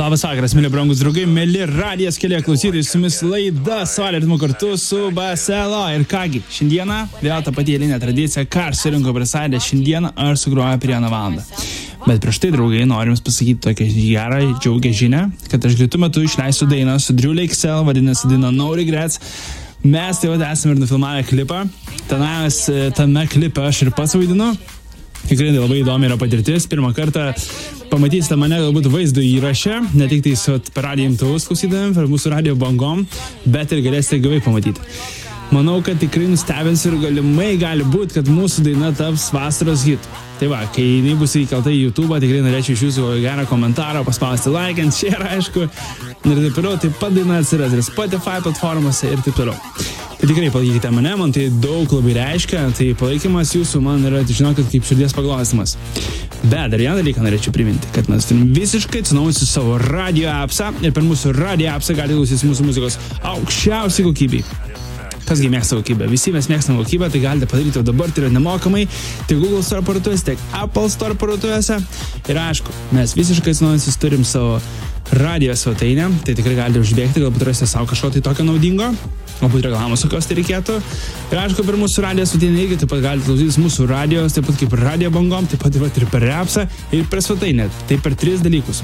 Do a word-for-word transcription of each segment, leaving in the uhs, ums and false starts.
Labas vakaras, mėly brangus draugai, mėly radijas keliai klausytojai, su jumis laida Saulė ritmu kartu su Baselo. Ir kągi, šiandieną vėl ta pati eilinė tradicija, ką aš surinko prie salę, šiandieną aš sugroju apie vieną valandą. Bet prieš tai, draugai, norim jums pasakyti tokią gerą, džiaugią žinią, kad aš greitu metu išleisiu dainą su Drew Lake Cell, vadinasi daina No Regrets. Mes taip pat esame ir nufilmavę klipą. Tenais, tame klipe aš ir pats vaidinu. Tikrai labai įdomi yra patirtis. Pirmą kartą pamatysite mane galbūt vaizdo įraše, ne tik tai su per radijo imtuvus klausydami, per mūsų radijo bangom, bet ir galėsite gyvai pamatyti. Manau, kad tikrai nustebins ir galimai gali būti, kad mūsų daina taps vasaros hit. Tai va, kai jinai bus įkelta į YouTube, tikrai norėčiau iš jūsų gerą komentarą, paspausti like, share, aišku, ir taip toliau. Taip pat daina atsiras ir Spotify platformose ir taip toliau. Tai tikrai palaikykite mane, man tai daug labai reiškia, tai palaikymas jūsų man yra, žinokit, kaip širdies paglostymas. Bet dar vieną dalyką norėčiau priminti, kad mes turim visiškai atsinaujinti savo radio appsą ir per mūsų radio appsą galite klausytis mūsų muzikos aukščiausiai kokybei. Kasgi mėgsta kokybę? Visi mes mėgstam kokybę, tai galite padaryti dabar, tai yra nemokamai, tiek Google Store parduotuvėse, tiek Apple Store parduotuvėse. Ir aišku, mes visiškai atsinaujintis turim savo radio svetainę, tai tikrai galite užbėgti, galbūt rasite savo kažko tai tokio naudingo, galbūt reklamos kokios tai reikėtų. Ir aišku, per mūsų radio svetainę irgi taip pat galite klausytis mūsų radijos, taip pat kaip radio bangom, taip pat, taip pat ir per appsą, ir per svetainę. Tai per tris dalykus.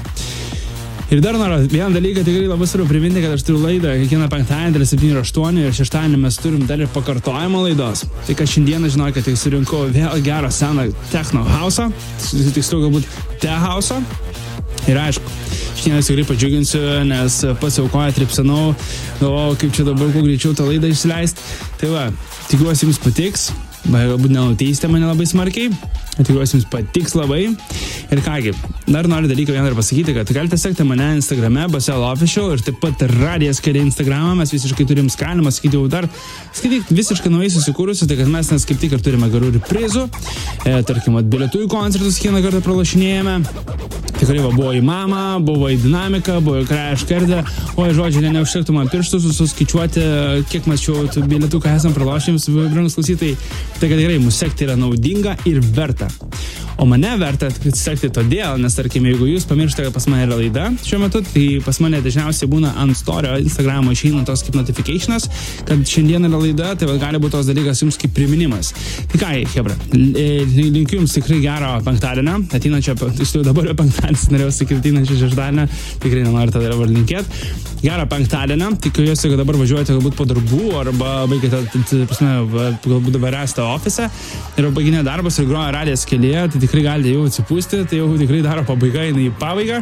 Ir dar noriu vieną dalyką tikrai labai svarbu priminti, kad aš turiu laidą kiekvieną penktadienį, tai septyni aštuoni ir šeštadienį mes turim dar ir pakartojimo laidos. Tai kad šiandieną žinau, kad tik surinkau vėl gerą seną techno house'ą, tiksliau galbūt te house'ą. Ir aišku, šiandien tikrai padžiuginsiu, nes pats aukoja tripsenau, galvojau, kaip čia dabar kuo greičiau tą laidą išsileisti. Tai va, tikiuosi jums patiks, bet galbūt nenuteisite mane labai smarkiai. Tikiuosi jums patiks labai. Ir kągi, dar noriu dalyką vieną ir pasakyti, kad galite sekti mane Instagrame, Baselo Official, ir taip pat radijas keli Instagramą, mes visiškai turim skalimą, sakyti jau dar, sakyti visiškai naujai susikūrusi, tai kad mes nes kaip tik ir turime gerų ir prizų, e, tarkim, bilietų į koncertus kiekvieną kartą pralašinėjame, tikrai va, buvo į Mamą, buvo į Dinamiką, buvo į Crash Kardę, o į žodžiu, ne, neužtektų man pirštus suskaičiuoti, kiek mačiau tų bilietų, ką esam pralašinėms, brangus klausytojai, tai kad tikrai mūsų sekti yra naudinga ir verta. O mane verta sekti todėl, nes tarkim, jeigu jūs pamirštate, kad pas mane yra laida šiuo metu, tai pas mane dažniausiai būna ant storio Instagramo išeina tos kaip notificationas, kad šiandien yra laida, tai va, gali būti tos dalykas jums kaip priminimas. Tai ką, hebra, linkiu jums tikrai gero penktadienio, ateinančio, tiksliau dabar jau penktadienis, norėjau sakyti ateinančio šeštadienio, tikrai nenoriu tada dabar linkėti. Gerą penktadienio, tikiuosi, kad dabar važiuojate galbūt po darbų arba baigėte, prasme, galbūt dabar esate ofise ir baiginė darbas ir groja radijas kelyje, tai tikrai galite jau atsipūsti, tai jau tikrai daro pabaiga, eina į pabaigą.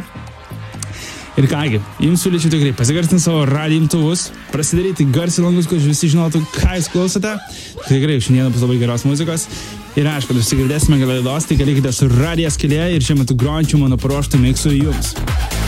Ir kągi, jums siūlyčiau tikrai pasigarsinti savo radijo imtuvus, prasidaryti garsiai langus, kad visi žinotų, ką jūs klausote. Tikrai šiandieną bus labai geros muzikos. Ir aišku, kad užsigirdėsime laidos, tai galėkite su radijas kelyje ir šiuo metu grojančiu mano paruoštų miksų jums.